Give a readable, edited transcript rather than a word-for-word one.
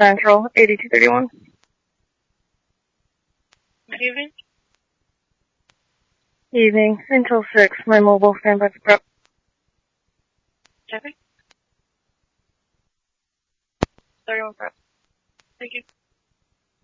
Central, 8231. Good evening. Evening, until 6, my mobile standby for prep. Traffic? 31 prep. Thank you.